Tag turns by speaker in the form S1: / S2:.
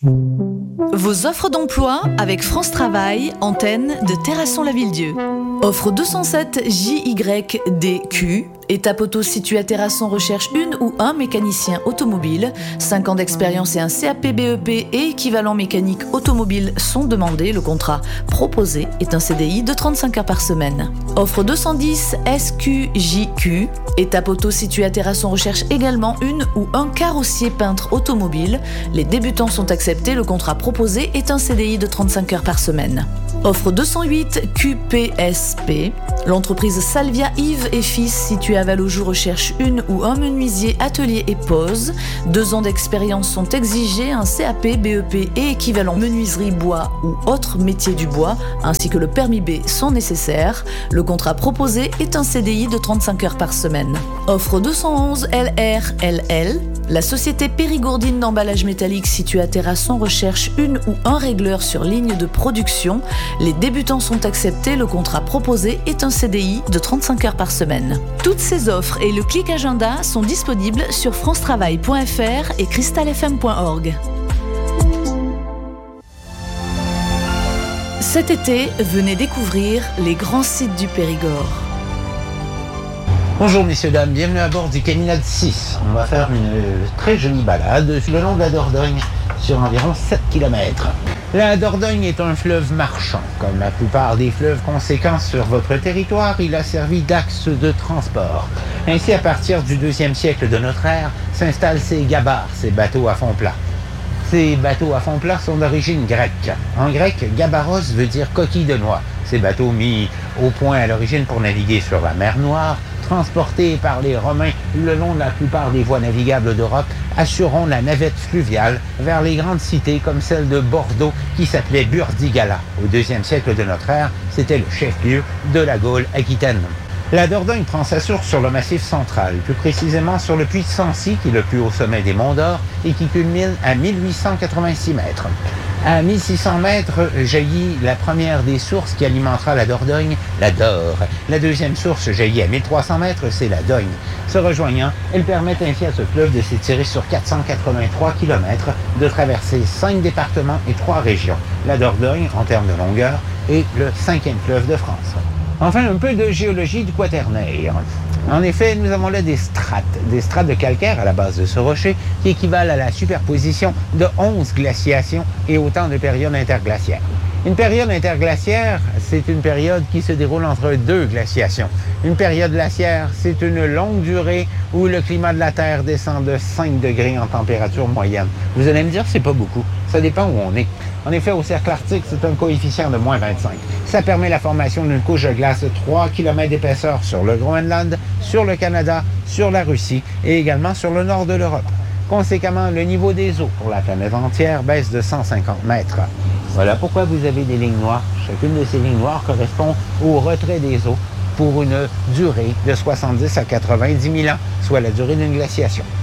S1: Vos offres d'emploi avec France Travail, antenne de Terrasson-la-Ville-Dieu. Offre 207 JYDQ. Étape auto située à Terrasson recherche une ou un mécanicien automobile. 5 ans d'expérience et un CAP BEP et équivalent mécanique automobile sont demandés. Le contrat proposé est un CDI de 35 heures par semaine. Offre 210 SQJQ. Étape auto située à Terrasson recherche également une ou un carrossier peintre automobile. Les débutants sont acceptés. Le contrat proposé est un CDI de 35 heures par semaine. Offre 208 QPSP. L'entreprise Salvia Yves et Fils située à Vallaujoux recherche une ou un menuisier atelier et pose. 2 ans d'expérience sont exigés, un CAP, BEP et équivalent menuiserie bois ou autre métier du bois, ainsi que le permis B sont nécessaires. Le contrat proposé est un CDI de 35 heures par semaine. Offre 211 LRLL. La société Périgourdine d'emballage métallique située à Terrasson recherche une ou un régleur sur ligne de production. Les débutants sont acceptés. Le contrat proposé est un CDI de 35 heures par semaine. Toutes ces offres et le clic agenda sont disponibles sur francetravail.fr et cristalfm.org. Cet été, venez découvrir les grands sites du Périgord.
S2: Bonjour messieurs, dames, bienvenue à bord du Caminade 6. On va faire une très jolie balade le long de la Dordogne sur environ 7 km. La Dordogne est un fleuve marchand. Comme la plupart des fleuves conséquents sur votre territoire, il a servi d'axe de transport. Ainsi, à partir du 2e siècle de notre ère, s'installent ces gabars, ces bateaux à fond plat. Ces bateaux à fond plat sont d'origine grecque. En grec, gabaros veut dire coquille de noix. Ces bateaux mis au point à l'origine pour naviguer sur la mer Noire, transportés par les Romains le long de la plupart des voies navigables d'Europe, assureront la navette fluviale vers les grandes cités comme celle de Bordeaux qui s'appelait Burdigala. Au 2e siècle de notre ère, c'était le chef-lieu de la Gaule aquitaine. La Dordogne prend sa source sur le Massif central, plus précisément sur le puits de Sancy, qui est le plus haut sommet des Monts d'Or et qui culmine à 1886 mètres. À 1600 mètres jaillit la première des sources qui alimentera la Dordogne, la Dore. La deuxième source jaillit à 1300 mètres, c'est la Dogne. Se rejoignant, elles permettent ainsi à ce fleuve de s'étirer sur 483 km, de traverser 5 départements et 3 régions. La Dordogne, en termes de longueur, est le 5e fleuve de France. Enfin, un peu de géologie du Quaternaire. En effet, nous avons là des strates de calcaire à la base de ce rocher qui équivalent à la superposition de 11 glaciations et autant de périodes interglaciaires. Une période interglaciaire, c'est une période qui se déroule entre 2 glaciations. Une période glaciaire, c'est une longue durée où le climat de la Terre descend de 5 degrés en température moyenne. Vous allez me dire, c'est pas beaucoup. Ça dépend où on est. En effet, au cercle arctique, c'est un coefficient de moins 25. Ça permet la formation d'une couche de glace de 3 km d'épaisseur sur le Groenland, sur le Canada, sur la Russie et également sur le nord de l'Europe. Conséquemment, le niveau des eaux pour la planète entière baisse de 150 mètres. Voilà pourquoi vous avez des lignes noires. Chacune de ces lignes noires correspond au retrait des eaux pour une durée de 70 à 90 000 ans, soit la durée d'une glaciation.